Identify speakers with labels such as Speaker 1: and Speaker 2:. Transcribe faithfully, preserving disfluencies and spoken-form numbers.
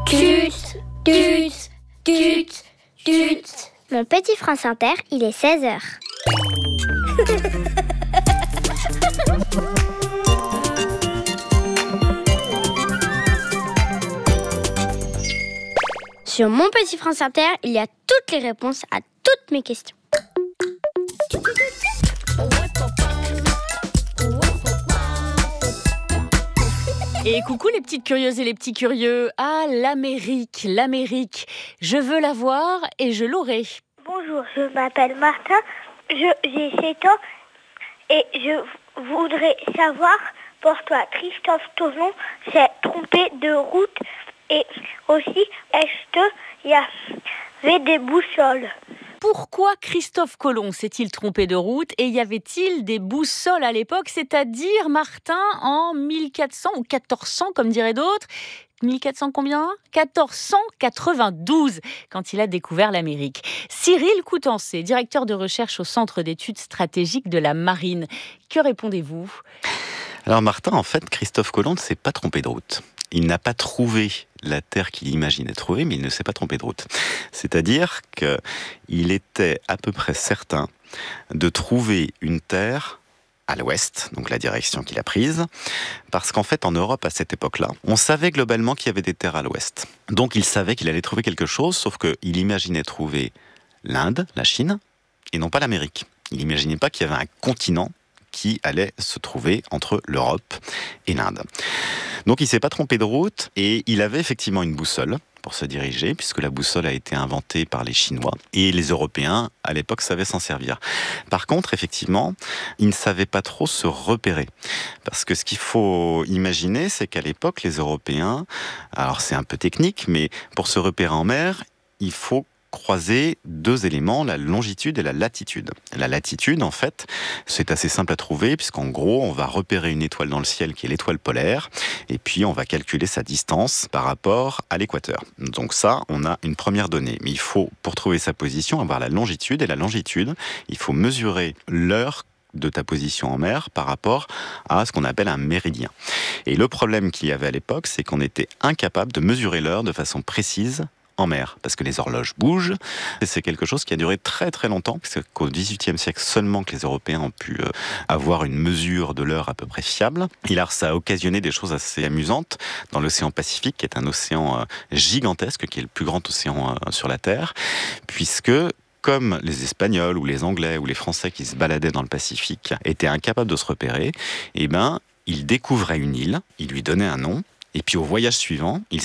Speaker 1: Tut, tut, tut, tut.
Speaker 2: Mon petit France Inter, il est seize heures. Sur Mon Petit France Inter, il y a toutes les réponses à toutes mes questions.
Speaker 3: Et coucou les petites curieuses et les petits curieux. Ah, l'Amérique, l'Amérique. Je veux la voir et je l'aurai.
Speaker 4: Bonjour, je m'appelle Martin, je, j'ai sept ans et je voudrais savoir, pour toi, Christophe Colomb s'est trompé de route et aussi, est-ce qu'il y avait des boussoles ?
Speaker 3: Pourquoi Christophe Colomb s'est-il trompé de route et y avait-il des boussoles à l'époque, c'est-à-dire, Martin, en mille quatre cents ou quatorze cents, comme diraient d'autres, mille quatre cents combien ? quatorze cent quatre-vingt-douze, quand il a découvert l'Amérique. Cyril Coutancé, directeur de recherche au Centre d'études stratégiques de la Marine. Que répondez-vous ?
Speaker 5: Alors Martin, en fait, Christophe Colomb ne s'est pas trompé de route. Il n'a pas trouvé la terre qu'il imaginait trouver, mais il ne s'est pas trompé de route. C'est-à-dire qu'il était à peu près certain de trouver une terre à l'ouest, donc la direction qu'il a prise, parce qu'en fait, en Europe, à cette époque-là, on savait globalement qu'il y avait des terres à l'ouest. Donc il savait qu'il allait trouver quelque chose, sauf qu'il imaginait trouver l'Inde, la Chine, et non pas l'Amérique. Il n'imaginait pas qu'il y avait un continent qui allait se trouver entre l'Europe et l'Inde. Donc il ne s'est pas trompé de route et il avait effectivement une boussole pour se diriger, puisque la boussole a été inventée par les Chinois et les Européens, à l'époque, savaient s'en servir. Par contre, effectivement, il ne savait pas trop se repérer. Parce que ce qu'il faut imaginer, c'est qu'à l'époque, les Européens, alors c'est un peu technique, mais pour se repérer en mer, il faut croiser deux éléments, la longitude et la latitude. La latitude, en fait, c'est assez simple à trouver, puisqu'en gros, on va repérer une étoile dans le ciel qui est l'étoile polaire, et puis on va calculer sa distance par rapport à l'équateur. Donc ça, on a une première donnée. Mais il faut, pour trouver sa position, avoir la longitude, et la longitude, il faut mesurer l'heure de ta position en mer par rapport à ce qu'on appelle un méridien. Et le problème qu'il y avait à l'époque, c'est qu'on était incapable de mesurer l'heure de façon précise en mer, parce que les horloges bougent, et c'est quelque chose qui a duré très très longtemps, parce qu'au dix-huitième siècle seulement que les Européens ont pu euh, avoir une mesure de l'heure à peu près fiable. Et là, ça a occasionné des choses assez amusantes dans l'océan Pacifique, qui est un océan euh, gigantesque, qui est le plus grand océan euh, sur la Terre, puisque comme les Espagnols ou les Anglais ou les Français qui se baladaient dans le Pacifique étaient incapables de se repérer, eh ben, ils découvraient une île, ils lui donnaient un nom, et puis au voyage suivant, ils